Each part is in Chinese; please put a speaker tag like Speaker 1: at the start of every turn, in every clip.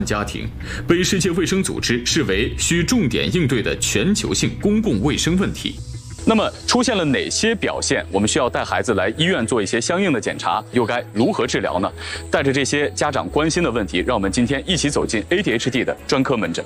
Speaker 1: 家庭，被世界卫生组织视为需重点应对的全球性公共卫生问题。
Speaker 2: 那么出现了哪些表现，我们需要带孩子来医院做一些相应的检查，又该如何治疗呢？带着这些家长关心的问题，让我们今天一起走进 ADHD 的专科门诊。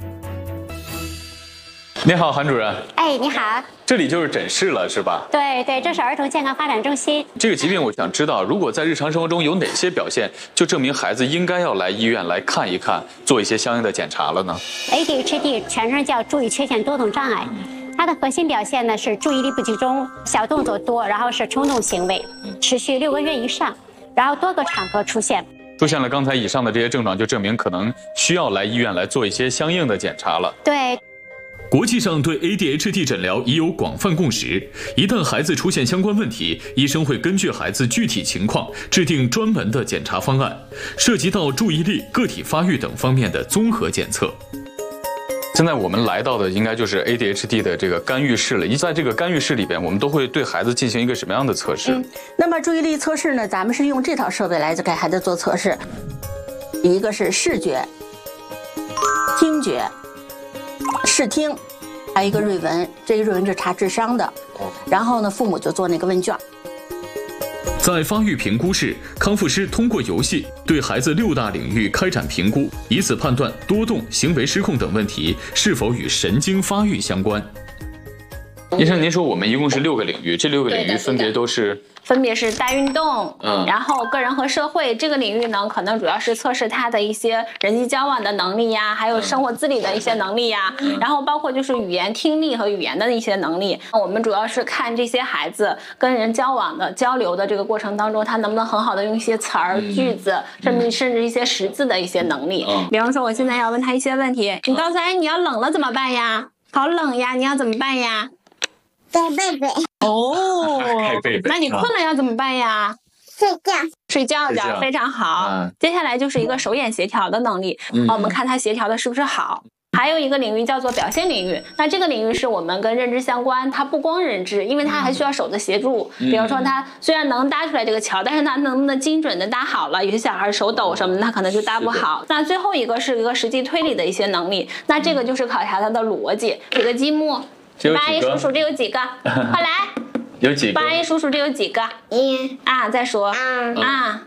Speaker 2: 你好，韩主任。
Speaker 3: 哎，你好。
Speaker 2: 这里就是诊室了，是吧？
Speaker 3: 对对，这是儿童健康发展中心。
Speaker 2: 这个疾病，我想知道，如果在日常生活中有哪些表现，就证明孩子应该要来医院来看一看，做一些相应的检查了呢？
Speaker 3: ADHD 全称叫注意缺陷多动障碍。它的核心表现呢是注意力不集中、小动作多，然后是冲动行为，持续6个月以上，然后多个场合出现。
Speaker 2: 出现了刚才以上的这些症状，就证明可能需要来医院来做一些相应的检查了。
Speaker 3: 对。
Speaker 1: 国际上对 ADHD 诊疗已有广泛共识，一旦孩子出现相关问题，医生会根据孩子具体情况制定专门的检查方案，涉及到注意力、个体发育等方面的综合检测。
Speaker 2: 现在我们来到的应该就是 ADHD 的这个干预室了。在这个干预室里边，我们都会对孩子进行一个什么样的测试？
Speaker 4: 那么注意力测试呢，咱们是用这套设备来给孩子做测试。一个是视觉、听觉、视听，还有一个瑞文，这个瑞文是查智商的。然后呢，父母就做那个问卷。
Speaker 1: 在发育评估室，康复师通过游戏对孩子6大领域开展评估，以此判断多动、行为失控等问题是否与神经发育相关。
Speaker 2: 医生，您说我们一共是6个领域，这6个领域分别都是？
Speaker 5: 分别是大运动，然后个人和社会这个领域呢，可能主要是测试他的一些人际交往的能力呀，还有生活自理的一些能力呀，然后包括就是语言听力和语言的一些能力。我们主要是看这些孩子跟人交往的交流的这个过程当中，他能不能很好的用一些词儿、句子，甚至一些识字的一些能力。比方说，我现在要问他一些问题，你告诉他，你要冷了怎么办呀？好冷呀，你要怎么办呀？
Speaker 6: 盖被被。
Speaker 5: 哦，那你困了要怎么办呀？睡觉觉，非常好。接下来就是一个手眼协调的能力，我们看他协调的是不是好。还有一个领域叫做表现领域，那这个领域是我们跟认知相关，它不光认知，因为它还需要手的协助。比如说他虽然能搭出来这个桥，但是他能不能精准的搭好了，有些小孩手抖什么的，他可能就搭不好。那最后一个是一个实际推理的一些能力，那这个就是考察他的逻辑。几个积木，阿姨数数这有几个，快来。
Speaker 2: 有几个？
Speaker 5: 帮阿姨数数这有几个？1啊，再说啊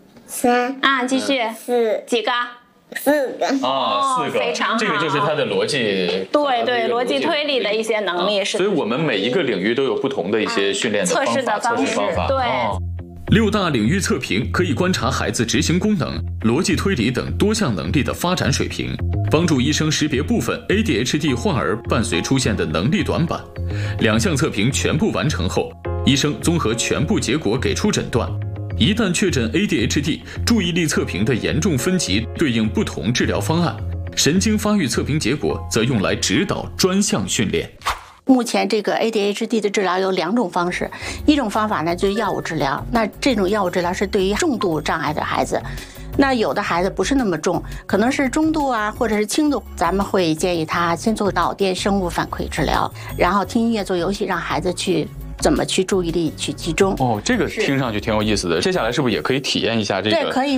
Speaker 6: ，3
Speaker 5: 啊，继续
Speaker 6: 4
Speaker 5: 几个
Speaker 6: ？4个
Speaker 2: 4个，
Speaker 5: 非常好。
Speaker 2: 这个就是他的逻辑，
Speaker 5: 对对，逻辑推理的一些能力是。
Speaker 2: 所以我们每一个领域都有不同的一些训练的
Speaker 5: 测试的方式，对。
Speaker 1: 6大领域测评可以观察孩子执行功能、逻辑推理等多项能力的发展水平，帮助医生识别部分 ADHD 患儿伴随出现的能力短板。2项测评全部完成后，医生综合全部结果给出诊断。一旦确诊 ADHD， 注意力测评的严重分级对应不同治疗方案，神经发育测评结果则用来指导专项训练。
Speaker 4: 目前这个 ADHD 的治疗有2种方式，一种方法呢就是药物治疗，那这种药物治疗是对于重度障碍的孩子，那有的孩子不是那么重，可能是中度啊或者是轻度，咱们会建议他先做脑电生物反馈治疗，然后听音乐做游戏，让孩子去怎么去注意力去集中。
Speaker 2: 哦，这个听上去挺有意思的，接下来是不是也可以体验一下这个？
Speaker 4: 对，可以。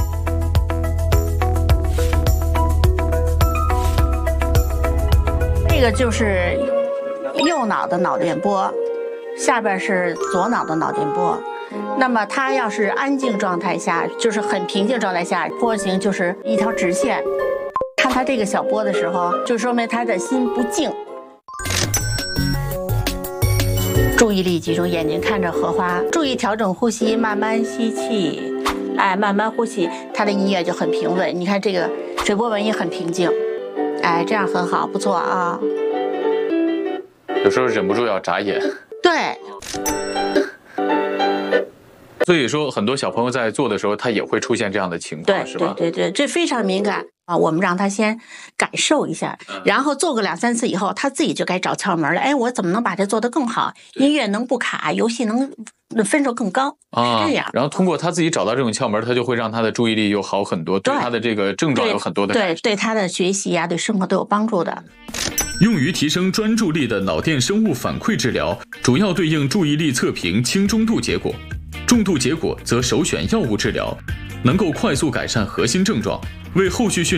Speaker 4: 这个就是右脑的脑电波，下边是左脑的脑电波。那么它要是安静状态下，就是很平静状态下，波形就是一条直线。看它这个小波的时候，就说明他的心不静。注意力集中，眼睛看着荷花，注意调整呼吸，慢慢吸气，哎，慢慢呼吸，它的音乐就很平稳。你看这个水波纹也很平静。 哎，这样很好，不错啊。
Speaker 2: 有时候忍不住要眨眼。
Speaker 4: 对。
Speaker 2: 所以说，很多小朋友在做的时候，他也会出现这样的情况，是吧？
Speaker 4: 对，这非常敏感啊。我们让他先感受一下，然后做个2、3次以后，他自己就该找窍门了。哎，我怎么能把这做得更好？音乐能不卡，游戏能分数更高啊？这样。
Speaker 2: 然后通过他自己找到这种窍门，他就会让他的注意力又好很多，对他的这个症状有很多的改善，
Speaker 4: 对他的学习呀，对生活都有帮助的。
Speaker 1: 用于提升专注力的脑电生物反馈治疗，主要对应注意力测评轻中度结果，重度结果则首选药物治疗。 能够快速改善核心症状，为后续训